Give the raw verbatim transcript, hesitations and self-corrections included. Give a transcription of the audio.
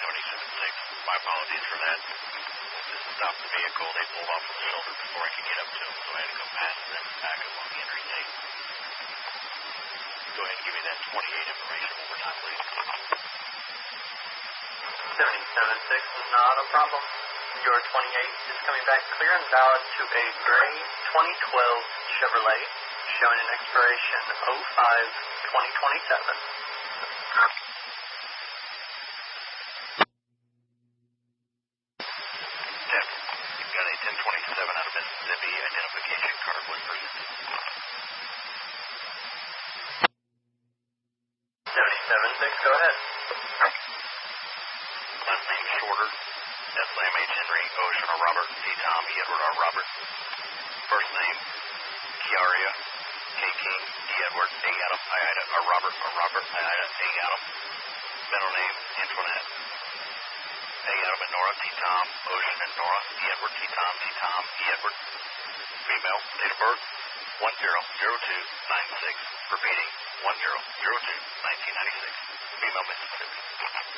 seventy-seven six. My apologies for that. Just stopped the vehicle. They pulled off from the shoulder before I could get up to them, so I had to go past and then back up on the interstate. Go ahead and give me that twenty-eight information one more time, please. seventy-seven six is not a problem. Your twenty-eight is coming back clear and valid to a gray twenty twelve Chevrolet, showing an expiration oh five twenty twenty-seven. Jeff, you've got a ten twenty-seven out of Mississippi. Identification card was presented. seventy-seven six, go ahead. Last name Shorter, S M H Henry, Ocean or Robert, T Tom, E Edward R Robert. First name Chiaria, K King, E Edward, A Adam, I Ida, or Robert, or Robert, I Ida, A Adam. Middle name Antoinette, A Adam and Nora, T Tom, Ocean and Nora, E Edward, T Tom, T Tom, E Edward. Female, date of birth one zero zero two nine six. Repeating one zero zero two nineteen ninety-six. Female, Mississippi.